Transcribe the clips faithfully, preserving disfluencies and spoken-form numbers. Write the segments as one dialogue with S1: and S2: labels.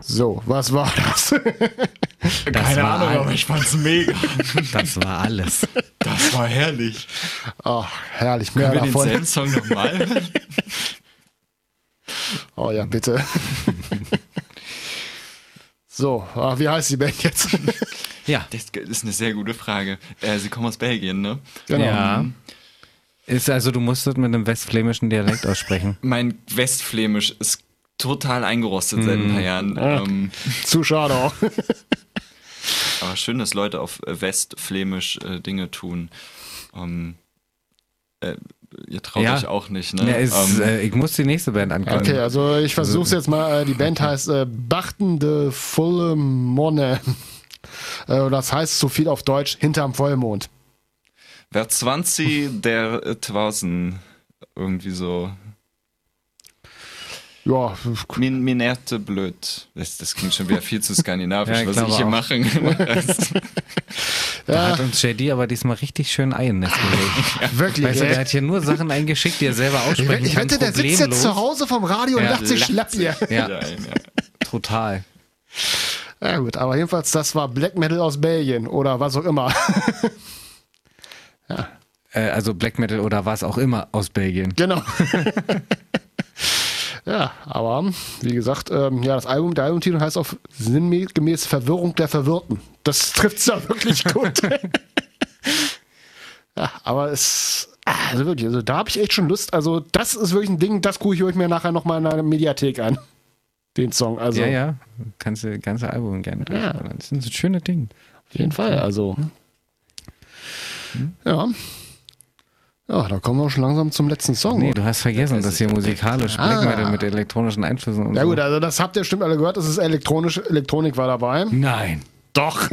S1: So, was war das?
S2: das
S3: Keine
S2: war
S3: Ahnung,
S2: all-
S3: aber ich fand's mega.
S2: Das war alles.
S3: Das war herrlich.
S1: Ach, herrlich, mehr
S3: Können wir
S1: davon.
S3: denselben Song nochmal?
S1: Oh ja, bitte. So, ach, wie heißt die Band jetzt?
S2: Ja,
S3: Das ist eine sehr gute Frage. Äh, sie kommen aus Belgien, ne?
S1: Genau.
S2: ja. Ist also, du musst das mit einem westflämischen Dialekt aussprechen.
S3: Mein Westflämisch ist total eingerostet seit ein paar Jahren. Ähm,
S1: Zu schade auch.
S3: aber schön, dass Leute auf äh, Westflämisch äh, Dinge tun. Ähm, äh, ihr traut
S2: Ja.
S3: euch auch nicht, ne?
S2: Ja, ist,
S3: ähm,
S2: äh, ich muss die nächste Band ankündigen.
S1: Okay, also ich versuch's jetzt mal. Äh, Die Band heißt äh, Bachten de Volle Monne. Äh, das heißt so viel auf Deutsch, hinterm Vollmond.
S3: Wer zwanzig der äh, tausend irgendwie so.
S1: Ja,
S3: Min, Minerte blöd. Das, das klingt schon wieder viel zu skandinavisch,
S2: Ja, ich
S3: was
S2: glaube
S3: ich hier
S2: auch.
S3: mache.
S2: Da
S1: ja
S2: hat uns J D aber diesmal richtig schön Eiern gelegt.
S1: wirklich.
S2: Weißt du,
S1: ey.
S2: der hat hier nur Sachen eingeschickt, die er selber
S1: Ich,
S2: aussprechen
S1: ich
S2: kann.
S1: wette, der sitzt jetzt zu Hause vom Radio und
S2: Ja,
S1: lacht sich
S3: lacht
S1: schlapp hier.
S2: Ja.
S3: Ja, ja.
S2: Total.
S1: Ja gut, aber jedenfalls, das war Black Metal aus Belgien oder was auch immer.
S2: Äh, also Black Metal oder was auch immer aus Belgien.
S1: Genau. Ja, aber wie gesagt, ähm, ja, das Album, der Albumtitel heißt auf sinngemäß Verwirrung der Verwirrten. Das trifft's ja wirklich gut. Ja, aber es, also wirklich, also da habe ich echt schon Lust. Also das ist wirklich ein Ding, das gucke ich euch mir nachher nochmal in der Mediathek an. Den Song, also
S2: Ja, ja. Kannst du das ganze Album gerne
S1: Ja.
S2: durchhören. Das ist ein schönes Ding.
S1: auf jeden Fall, also ja. Ja, da kommen wir auch schon langsam zum letzten Song.
S2: Nee, du hast vergessen,
S3: Das
S2: dass
S3: ist
S2: hier
S3: der
S2: musikalisch
S1: Ah.
S2: Black Metal mit elektronischen Einflüssen und
S1: Ja
S2: so.
S1: gut, also das habt ihr bestimmt alle gehört, das ist elektronisch, Elektronik war dabei.
S2: Nein.
S1: Doch.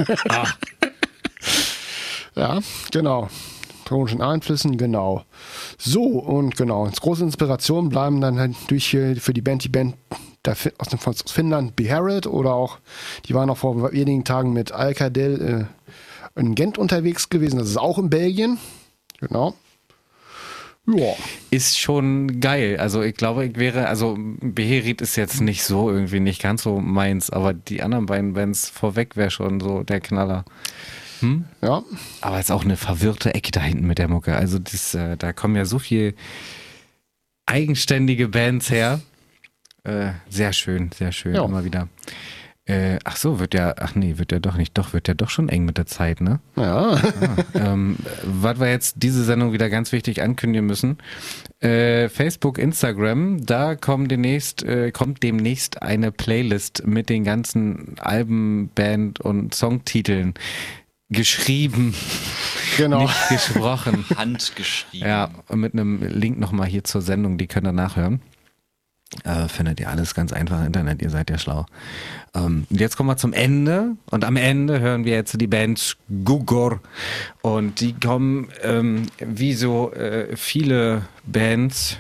S1: Ja, genau. Elektronischen Einflüssen, genau. So, und genau. Als große Inspiration bleiben dann halt durch hier für die Band, die Band der Fi- aus, dem, aus Finnland, Beherit, oder auch, die waren auch vor wenigen Tagen mit Alcadel äh, in Gent unterwegs gewesen. Das ist auch in Belgien. Genau. Ja.
S2: Ist schon geil. Also ich glaube, ich wäre, also Beherit ist jetzt nicht so irgendwie nicht ganz so meins, aber die anderen beiden Bands vorweg wäre schon so der Knaller.
S1: Ja.
S2: Aber es ist auch eine verwirrte Ecke da hinten mit der Mucke. Also das, äh, da kommen ja so viel eigenständige Bands her. Äh, sehr schön, sehr schön,
S1: Ja.
S2: immer wieder. Äh, ach so, wird ja, ach nee, wird ja doch nicht, doch, wird ja doch schon eng mit der Zeit, ne?
S1: Ja.
S2: ähm, was wir jetzt diese Sendung wieder ganz wichtig ankündigen müssen. Äh, Facebook, Instagram, da kommen demnächst, äh, kommt demnächst eine Playlist mit den ganzen Alben, Band und Songtiteln. Geschrieben,
S1: Genau.
S2: nicht gesprochen.
S3: Handgeschrieben.
S2: Ja, und mit einem Link nochmal hier zur Sendung, die könnt ihr nachhören. Äh, findet ihr alles ganz einfach im Internet, ihr seid ja schlau. Ähm, und jetzt kommen wir zum Ende und am Ende hören wir jetzt die Band Gugor und die kommen ähm, wie so äh, viele Bands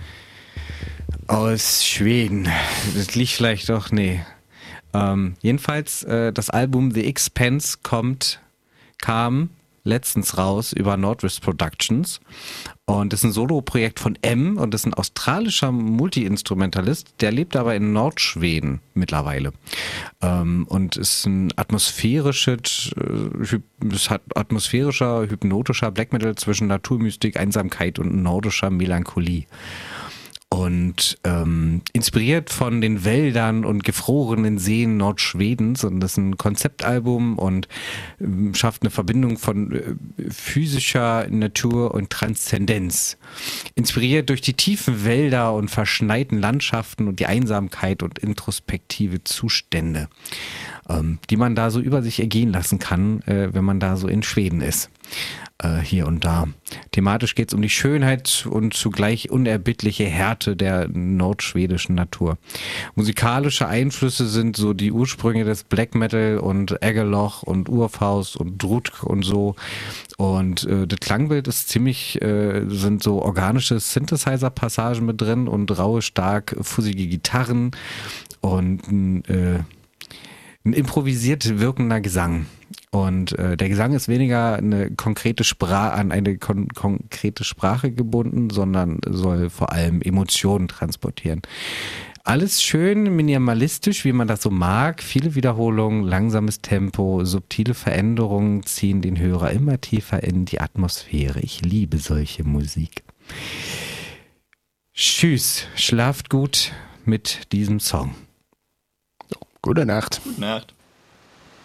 S2: aus Schweden. Das liegt vielleicht doch, nee. Ähm, jedenfalls äh, das Album The Expanse kommt, kam letztens raus über Nordwest Productions und das ist ein Solo-Projekt von M und das ist ein australischer Multi-Instrumentalist, der lebt aber in Nordschweden mittlerweile ähm, und ist ein atmosphärisches, äh, hyp- es hat atmosphärischer, hypnotischer Black Metal zwischen Naturmystik, Einsamkeit und nordischer Melancholie. Und ähm, inspiriert von den Wäldern und gefrorenen Seen Nordschwedens. Und das ist ein Konzeptalbum und ähm, schafft eine Verbindung von äh, physischer Natur und Transzendenz. Inspiriert durch die tiefen Wälder und verschneiten Landschaften und die Einsamkeit und introspektive Zustände, ähm, die man da so über sich ergehen lassen kann, äh, wenn man da so in Schweden ist. Äh, hier und da. Thematisch geht es um die Schönheit und zugleich unerbittliche Härte der nordschwedischen Natur. Musikalische Einflüsse sind so die Ursprünge des Black Metal und Äggeloch und Urfaust und Drutk und so. Und äh, das Klangbild ist ziemlich, äh, sind so organische Synthesizer-Passagen mit drin und raue, stark fussigige Gitarren und äh, ein improvisiert wirkender Gesang. Und äh, der Gesang ist weniger eine konkrete Sprache an eine kon- konkrete Sprache gebunden, sondern soll vor allem Emotionen transportieren. Alles schön minimalistisch, wie man das so mag. Viele Wiederholungen, langsames Tempo, subtile Veränderungen ziehen den Hörer immer tiefer in die Atmosphäre. Ich liebe solche Musik. Tschüss, schlaft gut mit diesem Song.
S1: So, gute Nacht.
S3: Gute Nacht.